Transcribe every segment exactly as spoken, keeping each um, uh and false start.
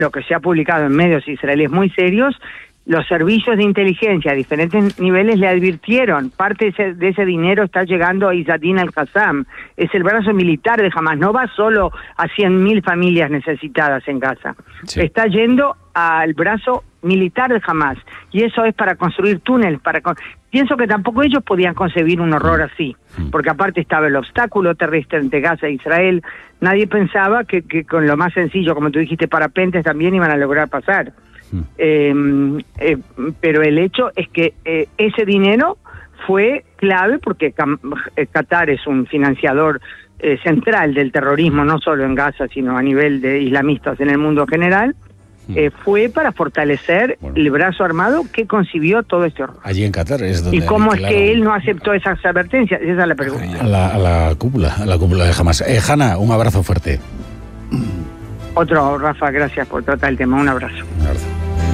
lo que se ha publicado en medios israelíes muy serios, los servicios de inteligencia a diferentes niveles le advirtieron, parte de ese, de ese dinero está llegando a Izzadin al-Qassam, es el brazo militar de Hamas, no va solo a cien mil familias necesitadas en Gaza, sí. Está yendo al brazo militar de Hamas, y eso es para construir túneles, para con... pienso que tampoco ellos podían concebir un horror así, porque aparte estaba el obstáculo terrestre entre Gaza e Israel, nadie pensaba que, que con lo más sencillo, como tú dijiste, parapentes también iban a lograr pasar. Eh, eh, pero el hecho es que eh, ese dinero fue clave porque Qatar es un financiador eh, central del terrorismo, no solo en Gaza, sino a nivel de islamistas en el mundo general. Eh, fue para fortalecer bueno. el brazo armado que concibió todo este horror. Allí en Qatar es donde... ¿Y cómo es que él no aceptó esas advertencias? Esa es la pregunta. A la, a la cúpula, a la cúpula de Hamas. Eh, Hanna, un abrazo fuerte. Otro, Rafa, gracias por tratar el tema. Un abrazo. Un abrazo.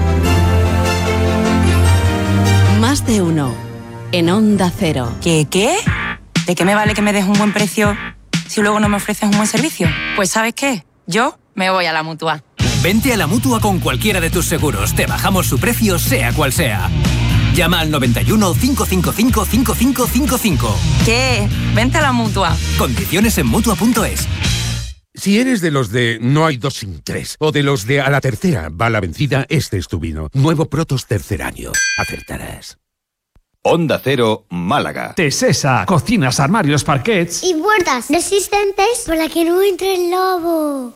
Más de uno en Onda Cero. ¿Qué, qué? ¿De qué me vale que me des un buen precio si luego no me ofreces un buen servicio? Pues ¿sabes qué? Yo me voy a la Mutua. Vente a la Mutua con cualquiera de tus seguros. Te bajamos su precio, sea cual sea. Llama al noventa y uno, cinco cinco cinco, cinco cinco cinco cinco. ¿Qué? Vente a la Mutua. Condiciones en Mutua punto es. Si eres de los de no hay dos sin tres, o de los de a la tercera va la vencida, este es tu vino. Nuevo Protos tercer año. Acertarás. Onda Cero, Málaga. Tesesa, cocinas, armarios, parquets y puertas resistentes para que no entre el lobo.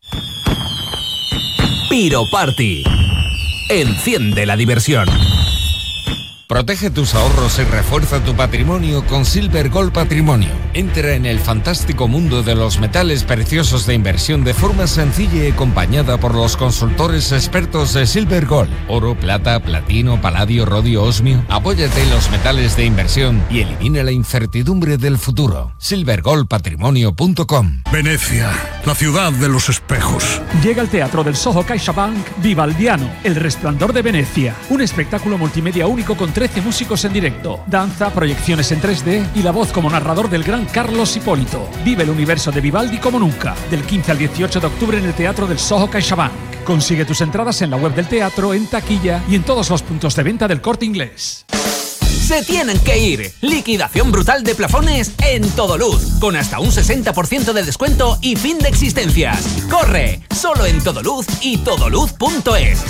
Piro Party. Enciende la diversión. Protege tus ahorros y refuerza tu patrimonio con Silver Gold Patrimonio. Entra en el fantástico mundo de los metales preciosos de inversión de forma sencilla y acompañada por los consultores expertos de Silver Gold. Oro, plata, platino, paladio, rodio, osmio. Apóyate en los metales de inversión y elimina la incertidumbre del futuro. silver gold patrimonio punto com. Venecia, la ciudad de los espejos. Llega al Teatro del Soho CaixaBank Vivaldiano, El Resplandor de Venecia. Un espectáculo multimedia único con trece músicos en directo, danza, proyecciones en tres D y la voz como narrador del gran Carlos Hipólito. Vive el universo de Vivaldi como nunca, del quince al dieciocho de octubre en el Teatro del Soho CaixaBank. Consigue tus entradas en la web del teatro, en taquilla y en todos los puntos de venta del Corte Inglés. Se tienen que ir. Liquidación brutal de plafones en Todoluz, con hasta un sesenta por ciento de descuento y fin de existencias. ¡Corre! Solo en Todoluz y todoluz punto es.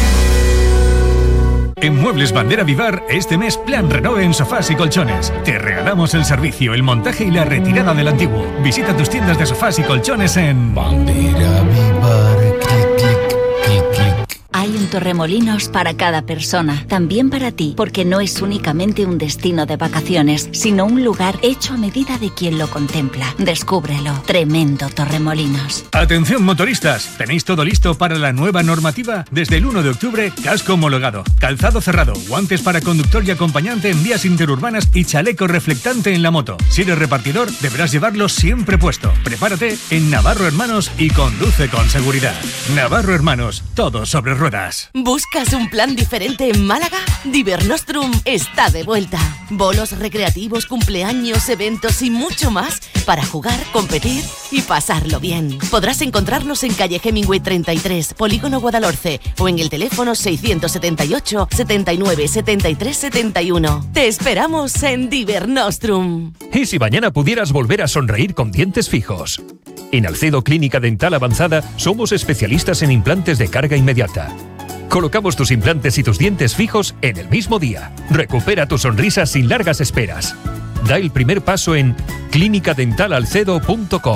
En Muebles Bandera Vivar, este mes plan renove en sofás y colchones. Te regalamos el servicio, el montaje y la retirada del antiguo. Visita tus tiendas de sofás y colchones en Bandera Vivar. Clic, clic, clic, clic. Hay un Torremolinos para cada persona, también para ti, porque no es únicamente un destino de vacaciones, sino un lugar hecho a medida de quien lo contempla. Descúbrelo. Tremendo Torremolinos. Atención motoristas, ¿tenéis todo listo para la nueva normativa? Desde el uno de octubre, casco homologado, calzado cerrado, guantes para conductor y acompañante en vías interurbanas y chaleco reflectante en la moto. Si eres repartidor, deberás llevarlo siempre puesto. Prepárate en Navarro Hermanos y conduce con seguridad. Navarro Hermanos, todo sobre ruedas. ¿Buscas un plan diferente en Málaga? Divernostrum está de vuelta. Bolos recreativos, cumpleaños, eventos y mucho más para jugar, competir y pasarlo bien. Podrás encontrarnos en calle Hemingway treinta y tres, Polígono Guadalhorce, o en el teléfono seiscientos setenta y ocho, setenta y nueve, setenta y tres, setenta y uno. Te esperamos en Divernostrum. ¿Y si mañana pudieras volver a sonreír con dientes fijos? En Alcedo Clínica Dental Avanzada somos especialistas en implantes de carga inmediata. Colocamos tus implantes y tus dientes fijos en el mismo día. Recupera tu sonrisa sin largas esperas. Da el primer paso en clínica dental alcedo punto com.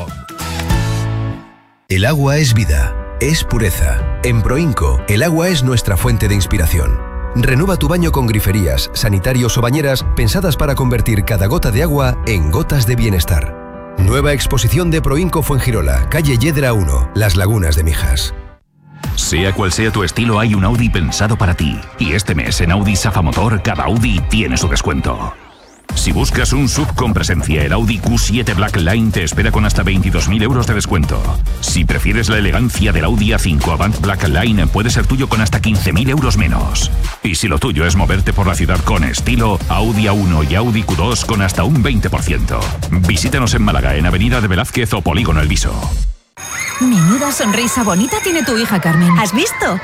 El agua es vida, es pureza. En Proinco, el agua es nuestra fuente de inspiración. Renueva tu baño con griferías, sanitarios o bañeras pensadas para convertir cada gota de agua en gotas de bienestar. Nueva exposición de Proinco Fuengirola, calle Yedra uno, Las Lagunas de Mijas. Sea cual sea tu estilo, hay un Audi pensado para ti. Y este mes en Audi Safa Motor, cada Audi tiene su descuento. Si buscas un sub con presencia, el Audi Q siete Black Line te espera con hasta veintidós mil euros de descuento. Si prefieres la elegancia del Audi A cinco Avant Black Line, puede ser tuyo con hasta quince mil euros menos. Y si lo tuyo es moverte por la ciudad con estilo, Audi A uno y Audi Q dos con hasta un veinte por ciento. Visítanos en Málaga, en Avenida de Velázquez o Polígono El Viso. Menuda sonrisa bonita tiene tu hija, Carmen. ¿Has visto?